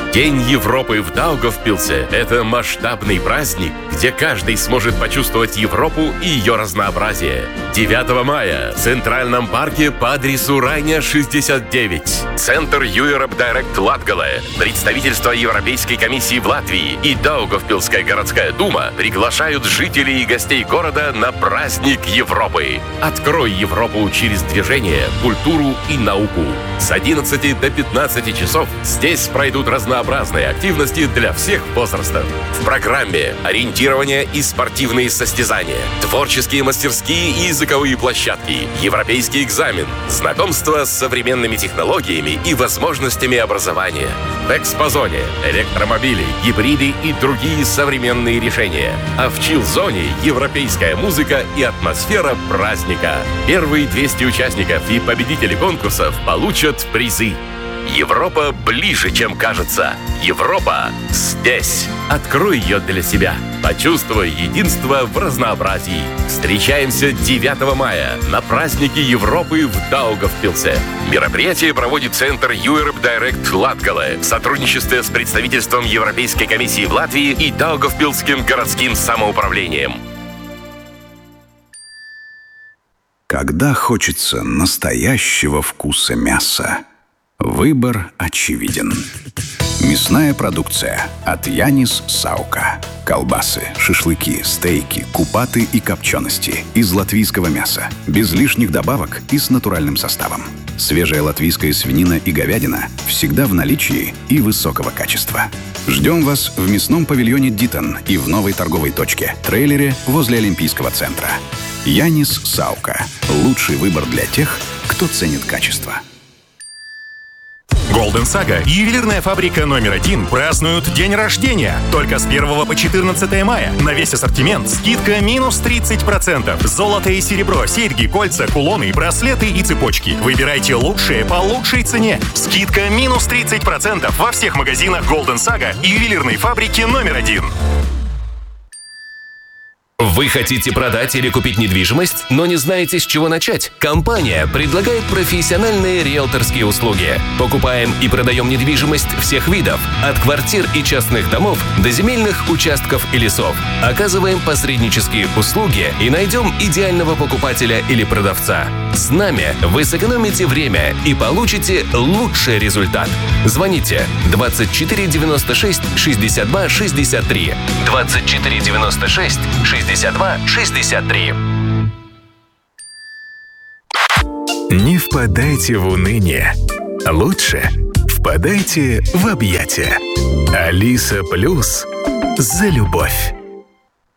День Европы в Даугавпилсе – это масштабный праздник, где каждый сможет почувствовать Европу и ее разнообразие. 9 мая в Центральном парке по адресу Райня, 69. Центр Europe Direct Latgale, представительство Европейской комиссии в Латвии и Даугавпилская городская дума приглашают жителей и гостей города на праздник Европы. Открой Европу через движение, культуру и науку. С 11 до 15 часов здесь пройдут разнообразные активности для всех возрастов. В программе ориентирование и спортивные состязания, творческие мастерские и языковые площадки, европейский экзамен, знакомство с современными технологиями и возможностями образования. В экспозоне электромобили, гибриды и другие современные решения. А в чил-зоне европейская музыка и атмосфера праздника. Первые 200 участников и победители конкурсов получат призы. Европа ближе, чем кажется. Европа здесь. Открой ее для себя. Почувствуй единство в разнообразии. Встречаемся 9 мая на празднике Европы в Даугавпилсе. Мероприятие проводит Центр Europe Direct Latgale в сотрудничестве с представительством Европейской комиссии в Латвии и Даугавпилским городским самоуправлением. Когда хочется настоящего вкуса мяса, выбор очевиден. Мясная продукция от Янис Саука. Колбасы, шашлыки, стейки, купаты и копчености из латвийского мяса, без лишних добавок и с натуральным составом. Свежая латвийская свинина и говядина всегда в наличии и высокого качества. Ждем вас в мясном павильоне «Дитон» и в новой торговой точке «Трейлере» возле Олимпийского центра. Янис Саука. Лучший выбор для тех, кто ценит качество. Golden Saga, ювелирная фабрика номер 1, празднуют день рождения. Только с 1 по 14 мая. На весь ассортимент скидка минус 30%. Золото и серебро, серьги, кольца, кулоны, браслеты и цепочки. Выбирайте лучшее по лучшей цене. Скидка минус 30% во всех магазинах Golden Saga и ювелирной фабрики номер 1. Вы хотите продать или купить недвижимость, но не знаете, с чего начать? Компания предлагает профессиональные риэлторские услуги. Покупаем и продаем недвижимость всех видов, от квартир и частных домов до земельных участков и лесов. Оказываем посреднические услуги и найдем идеального покупателя или продавца. С нами вы сэкономите время и получите лучший результат. Звоните 24 96 62 63. 24 96 62 63. Не впадайте в уныние. Лучше впадайте в объятия. Алиса Плюс за любовь.